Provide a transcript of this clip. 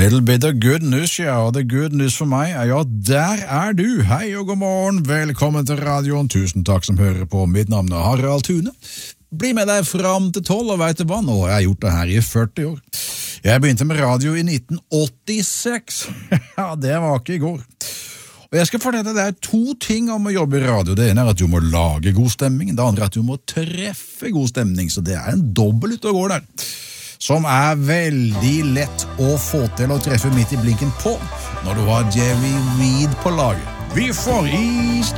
Little bit of good news, ja, og det good news for meg ja, der du. Hei og god morgen, velkommen til radioen. Tusen takk som hører på. Mitt navn er Harald Thune. Bli med deg fram til 12, og vet du hva? Nå har jeg gjort det her i 40 år. Jeg begynte med radio i 1986. Ja, det var ikke i går. Og jeg skal fortelle deg 2 ting om å jobbe i radio. Det ene er at du må lage god stemning, det andre er at du må treffe god stemning, så det er en dobbelt ute og går der. Som er veldig lett å få til å treffe midt i blinken på når du har Jerry Reed på laget. Vi får is